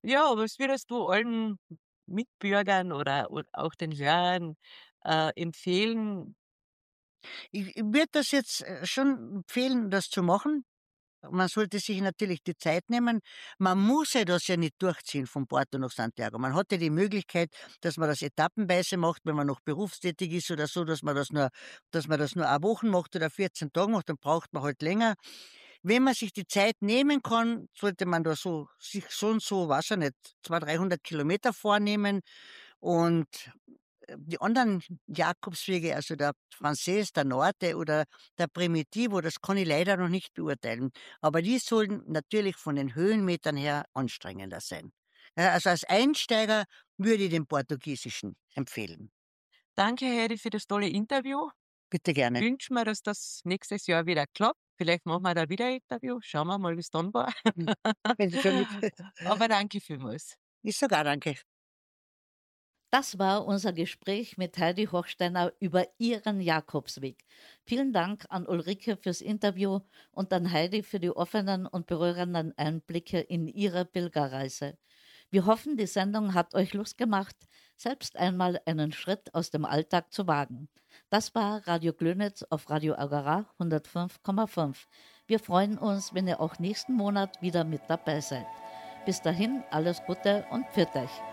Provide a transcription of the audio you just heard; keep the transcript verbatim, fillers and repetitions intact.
Ja, was würdest du allen Mitbürgern oder oder auch den Hörern, äh, empfehlen? Ich ich würde das jetzt, äh, schon empfehlen, das zu machen. Man sollte sich natürlich die Zeit nehmen. Man muss ja das ja nicht durchziehen von Porto nach Santiago. Man hat ja die Möglichkeit, dass man das etappenweise macht, wenn man noch berufstätig ist oder so, dass man das nur dass man das nur eine Woche macht oder vierzehn Tage macht, dann braucht man halt länger. Wenn man sich die Zeit nehmen kann, sollte man da so sich so und so, weiß ich nicht, zweihundert, dreihundert Kilometer vornehmen und äh, die anderen Jakobswege, also der Frances, der Norte oder der Primitivo, das kann ich leider noch nicht beurteilen. Aber die sollen natürlich von den Höhenmetern her anstrengender sein. Ja, also als Einsteiger würde ich den Portugiesischen empfehlen. Danke, Heidi, für das tolle Interview. Bitte gerne. Wünsche mir, dass das nächstes Jahr wieder klappt. Vielleicht machen wir da wieder ein Interview. Schauen wir mal, wie's dann war. Hm. Wenn Sie schon mit Aber danke vielmals. Ich sage auch danke. Das war unser Gespräch mit Heidi Hochsteiner über ihren Jakobsweg. Vielen Dank an Ulrike fürs Interview und an Heidi für die offenen und berührenden Einblicke in ihre Pilgerreise. Wir hoffen, die Sendung hat euch Lust gemacht, selbst einmal einen Schritt aus dem Alltag zu wagen. Das war Radio Glönitz auf Radio Agara hundertfünf Komma fünf. Wir freuen uns, wenn ihr auch nächsten Monat wieder mit dabei seid. Bis dahin alles Gute und pfiat euch.